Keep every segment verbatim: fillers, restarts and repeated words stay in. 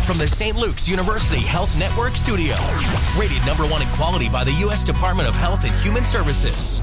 from the Saint Luke's University Health Network studio. Rated number one in quality by the U S Department of Health and Human Services.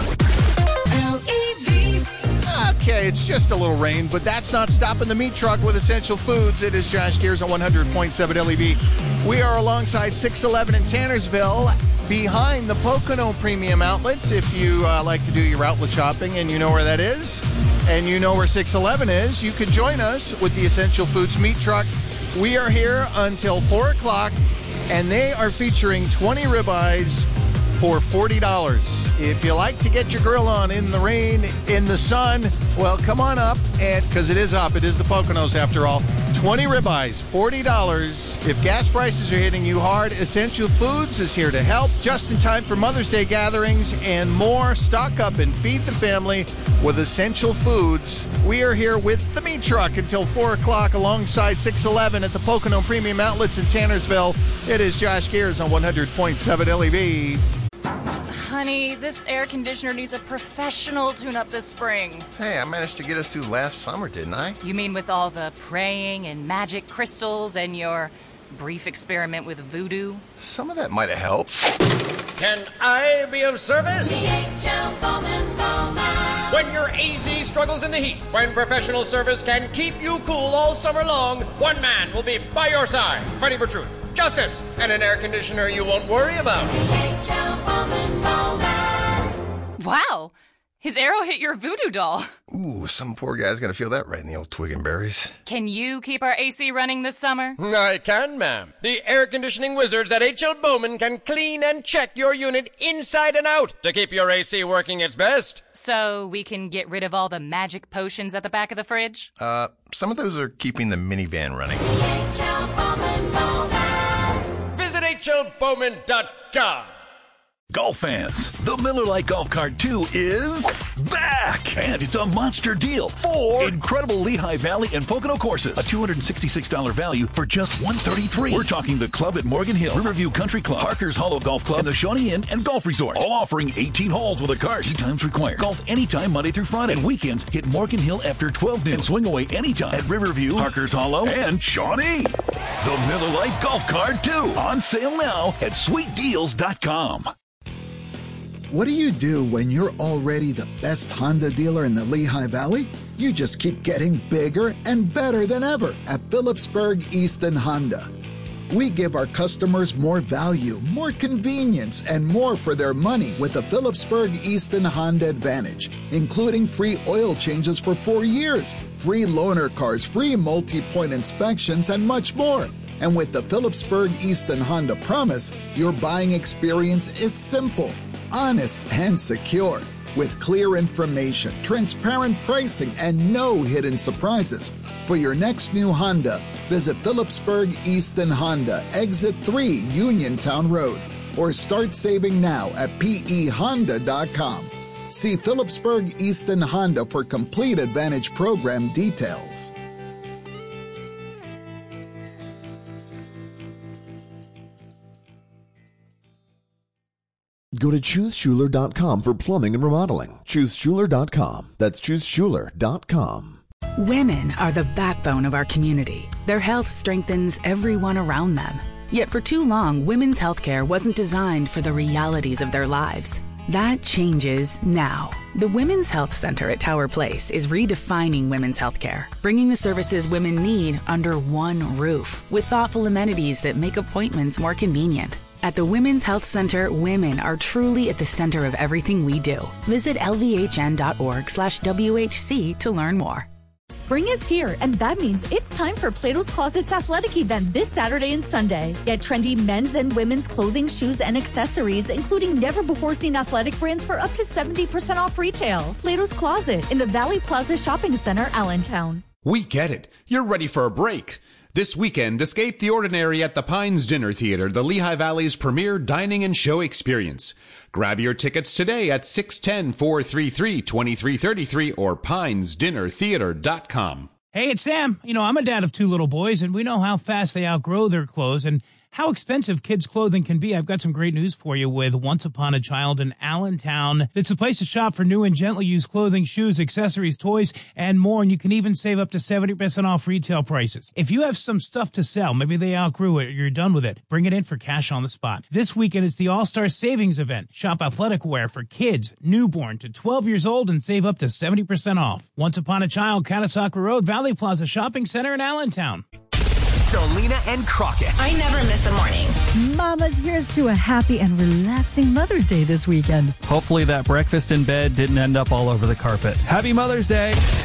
L E V. Okay, it's just a little rain, but that's not stopping the meat truck with Essential Foods. It is Josh Gears on one hundred point seven L E V. We are alongside six eleven in Tannersville, behind the Pocono Premium Outlets. If you uh, like to do your outlet shopping and you know where that is, and you know where six eleven is, you can join us with the Essential Foods meat truck. We are here until four o'clock, and they are featuring twenty ribeyes for forty dollars. If you like to get your grill on in the rain, in the sun, well, come on up, and because it is up, it is the Poconos after all. twenty ribeyes, forty dollars. If gas prices are hitting you hard, Essential Foods is here to help. Just in time for Mother's Day gatherings and more. Stock up and feed the family with Essential Foods. We are here with the meat truck until four o'clock alongside six eleven at the Pocono Premium Outlets in Tannersville. It is Josh Gears on one hundred point seven L E V. Honey, this air conditioner needs a professional tune-up this spring. Hey, I managed to get us through last summer, didn't I? You mean with all the praying and magic crystals and your brief experiment with voodoo? Some of that might have helped. Can I be of service? D H L Bowman Bowman. When your A Z struggles in the heat, when professional service can keep you cool all summer long, one man will be by your side, fighting for truth, justice, and an air conditioner you won't worry about. D H L Bowman Bowman. Wow! His arrow hit your voodoo doll. Ooh, some poor guy's gonna feel that right in the old twig and berries. Can you keep our A C running this summer? I can, ma'am. The air conditioning wizards at H L Bowman can clean and check your unit inside and out to keep your A C working its best. So we can get rid of all the magic potions at the back of the fridge? Uh, some of those are keeping the minivan running. D H L Bowman Bowman. Visit H L Bowman dot com. Golf fans, the Miller Lite Golf Cart two is back! And it's a monster deal. Four incredible Lehigh Valley and Pocono courses. A two hundred sixty-six dollars value for just one hundred thirty-three dollars. We're talking the Club at Morgan Hill, Riverview Country Club, Parker's Hollow Golf Club, and the Shawnee Inn and Golf Resort. All offering eighteen holes with a cart. Tee times required. Golf anytime Monday through Friday. And weekends hit Morgan Hill after twelve noon. And swing away anytime at Riverview, Parker's Hollow, and Shawnee. The Miller Lite Golf Cart two. On sale now at sweet deals dot com. What do you do when you're already the best Honda dealer in the Lehigh Valley? You just keep getting bigger and better than ever at Phillipsburg Easton Honda. We give our customers more value, more convenience, and more for their money with the Phillipsburg Easton Honda Advantage, including free oil changes for four years, free loaner cars, free multi-point inspections, and much more. And with the Phillipsburg Easton Honda Promise, your buying experience is simple, honest, and secure, with clear information, transparent pricing, and no hidden surprises. For your next new Honda, visit Phillipsburg Easton Honda, Exit three, Uniontown Road, or start saving now at P E Honda dot com. See Phillipsburg Easton Honda for complete Advantage program details. Go to choose schuler dot com for plumbing and remodeling. choose schuler dot com. That's choose schuler dot com. Women are the backbone of our community. Their health strengthens everyone around them. Yet for too long, women's healthcare wasn't designed for the realities of their lives. That changes now. The Women's Health Center at Tower Place is redefining women's healthcare, bringing the services women need under one roof, with thoughtful amenities that make appointments more convenient. At the Women's Health Center, women are truly at the center of everything we do. Visit L V H N dot org slash W H C to learn more. Spring is here, and that means it's time for Plato's Closet's athletic event this Saturday and Sunday. Get trendy men's and women's clothing, shoes, and accessories, including never-before-seen athletic brands for up to seventy percent off retail. Plato's Closet in the Valley Plaza Shopping Center, Allentown. We get it. You're ready for a break. This weekend, escape the ordinary at the Pines Dinner Theater, the Lehigh Valley's premier dining and show experience. Grab your tickets today at six one zero, four three three, two three three three or pines dinner theater dot com. Hey, it's Sam. You know, I'm a dad of two little boys, and we know how fast they outgrow their clothes and how expensive kids' clothing can be, I've got some great news for you with Once Upon a Child in Allentown. It's a place to shop for new and gently used clothing, shoes, accessories, toys, and more, and you can even save up to seventy percent off retail prices. If you have some stuff to sell, maybe they outgrew it or you're done with it, bring it in for cash on the spot. This weekend, it's the All-Star Savings Event. Shop athletic wear for kids, newborn to twelve years old, and save up to seventy percent off. Once Upon a Child, Catasauqua Road, Valley Plaza Shopping Center in Allentown. Selena and Crockett. I never miss a morning. Mamas, here's to a happy and relaxing Mother's Day this weekend. Hopefully that breakfast in bed didn't end up all over the carpet. Happy Mother's Day.